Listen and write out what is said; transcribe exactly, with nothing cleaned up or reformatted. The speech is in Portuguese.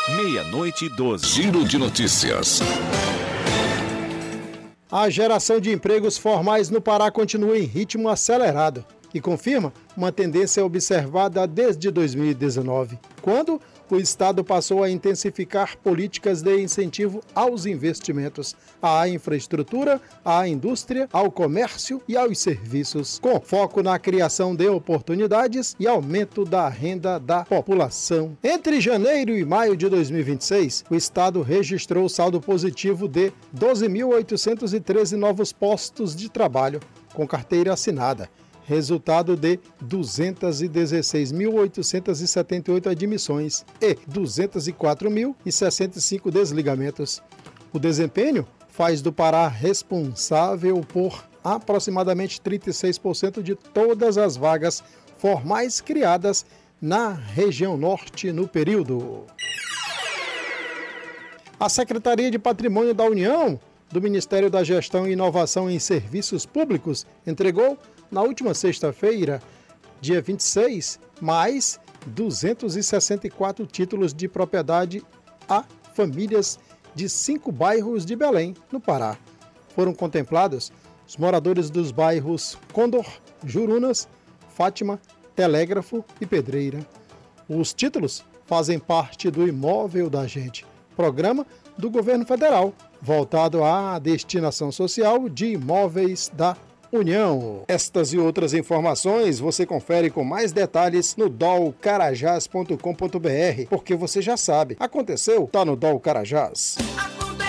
Meia-noite e doze. Giro de notícias. A geração de empregos formais no Pará continua em ritmo acelerado e confirma uma tendência observada desde dois mil e dezenove, quando o Estado passou a intensificar políticas de incentivo aos investimentos, à infraestrutura, à indústria, ao comércio e aos serviços, com foco na criação de oportunidades e aumento da renda da população. Entre janeiro e maio de dois mil e vinte e seis, o Estado registrou saldo positivo de doze mil oitocentos e treze novos postos de trabalho com carteira assinada, resultado de duzentas e dezesseis mil oitocentas e setenta e oito admissões e duzentos e quatro mil e sessenta e cinco desligamentos. O desempenho faz do Pará responsável por aproximadamente trinta e seis por cento de todas as vagas formais criadas na região norte no período. A Secretaria de Patrimônio da União, do Ministério da Gestão e Inovação em Serviços Públicos, entregou na última sexta-feira, dia vinte e seis, mais duzentos e sessenta e quatro títulos de propriedade a famílias de cinco bairros de Belém, no Pará. Foram contemplados os moradores dos bairros Condor, Jurunas, Fátima, Telégrafo e Pedreira. Os títulos fazem parte do Imóvel da Gente, programa do governo federal, voltado à destinação social de imóveis da União. Estas e outras informações você confere com mais detalhes no dol carajás ponto com ponto br, porque você já sabe, aconteceu, tá no Dol Carajás.